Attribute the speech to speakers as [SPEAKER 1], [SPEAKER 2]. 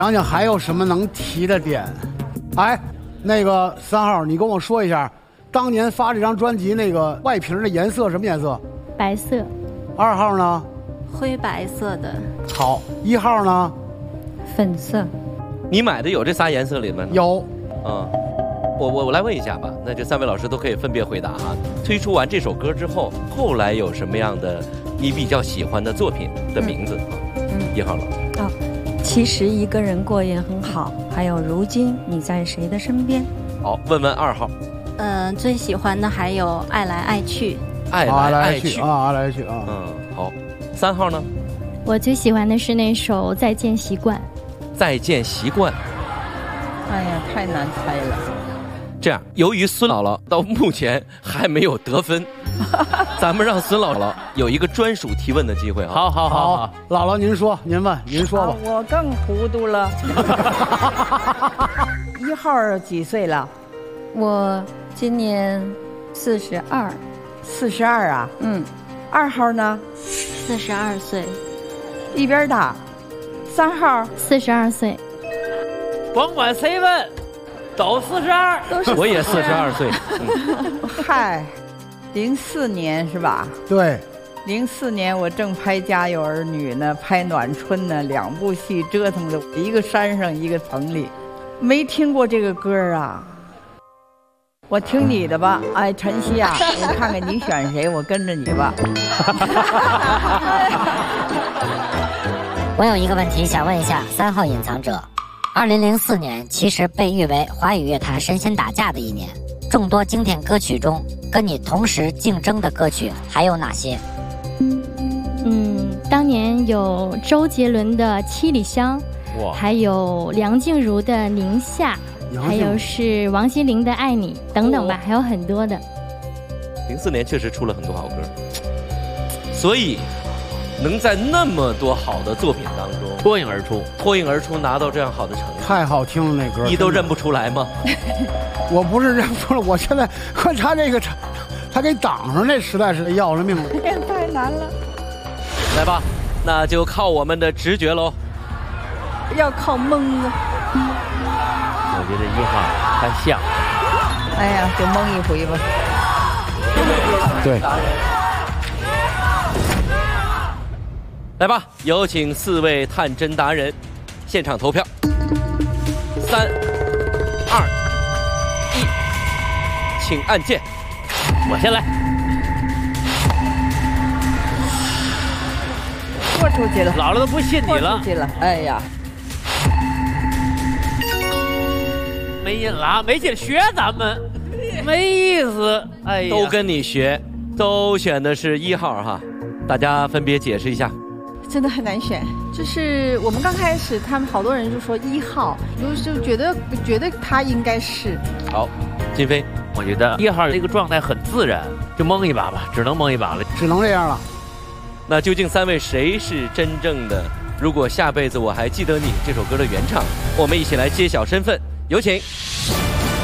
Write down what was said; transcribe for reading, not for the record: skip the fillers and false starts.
[SPEAKER 1] 想想还有什么能提的点？哎，那个3号，你跟我说一下，当年发这张专辑那个外屏的颜色什么颜色？
[SPEAKER 2] 白色。
[SPEAKER 1] 2号呢？
[SPEAKER 3] 灰白色的。
[SPEAKER 1] 好，1号呢？
[SPEAKER 2] 粉色。
[SPEAKER 4] 你买的有这仨颜色里面吗？
[SPEAKER 1] 有。
[SPEAKER 4] 我来问一下吧，那这3位老师都可以分别回答哈。推出完这首歌之后，后来有什么样的你比较喜欢的作品的名字？1号了。
[SPEAKER 5] 其实一个人过也很好，还有如今你在谁的身边？
[SPEAKER 4] 好，问问2号。
[SPEAKER 3] 最喜欢的还有爱来爱去。
[SPEAKER 4] 爱来爱去
[SPEAKER 1] 啊，爱来爱去啊。
[SPEAKER 4] 好。3号呢？
[SPEAKER 2] 我最喜欢的是那首《再见习惯》。
[SPEAKER 4] 再见习惯。
[SPEAKER 6] 哎呀，太难猜了。
[SPEAKER 4] 这样，由于孙姥姥到目前还没有得分，咱们让孙姥姥有一个专属提问的机会啊！
[SPEAKER 1] 好，姥姥您说，您问，您说吧。
[SPEAKER 6] 我更糊涂了。1号几岁了？
[SPEAKER 5] 我今年42。
[SPEAKER 6] 42啊？2号呢
[SPEAKER 3] ？42岁。
[SPEAKER 6] 一边大。3号
[SPEAKER 2] 42岁。
[SPEAKER 7] 甭管谁问，都42，
[SPEAKER 4] 我也42岁。
[SPEAKER 6] 嗨，04年是吧？
[SPEAKER 1] 对。
[SPEAKER 6] 04年我正拍《家有儿女》呢，拍《暖春》呢，2部戏折腾的，一个山上一个城里，没听过这个歌啊。我听你的吧，哎，晨曦啊，我看看你选谁，我跟着你吧。
[SPEAKER 8] 我有一个问题想问一下3号隐藏者，2004年其实被誉为华语乐坛神仙打架的一年，众多经典歌曲中，跟你同时竞争的歌曲还有哪些？
[SPEAKER 2] 当年有周杰伦的《七里香》，还有梁静茹的《宁夏》，还有是王心凌的《爱你》等等吧，还有很多的。
[SPEAKER 4] 04年确实出了很多好歌，所以能在那么多好的作品当中
[SPEAKER 7] 脱颖而出，拿到这样好的成绩，
[SPEAKER 1] 太好听了那歌，
[SPEAKER 4] 你都认不出来吗？
[SPEAKER 1] 我不是认不出来，我现在看他这个，他给挡上，这实在是要了命了，
[SPEAKER 6] 太难了。
[SPEAKER 4] 来吧，那就靠我们的直觉喽。
[SPEAKER 6] 要靠蒙啊！
[SPEAKER 7] 我觉得1号太像。
[SPEAKER 6] 哎呀，就蒙一回吧。
[SPEAKER 1] 对。
[SPEAKER 4] 来吧，有请4位探针达人，现场投票。3、2、1，请按键。
[SPEAKER 7] 我先来。
[SPEAKER 6] 豁出去了，
[SPEAKER 7] 姥姥都不信你了。
[SPEAKER 6] 豁出去了，哎呀，
[SPEAKER 7] 没劲了，没劲，学咱们，没意思。哎呀，
[SPEAKER 4] 都跟你学，都选的是1号哈，大家分别解释一下。
[SPEAKER 9] 真的很难选，就是我们刚开始，他们好多人就说1号，就觉得他应该是。
[SPEAKER 4] 好，金飞，
[SPEAKER 7] 我觉得1号这个状态很自然，就蒙一把吧，只能蒙一把了，
[SPEAKER 1] 只能这样了。
[SPEAKER 4] 那究竟3位谁是真正的？如果下辈子我还记得你这首歌的原唱，我们一起来揭晓身份，有请。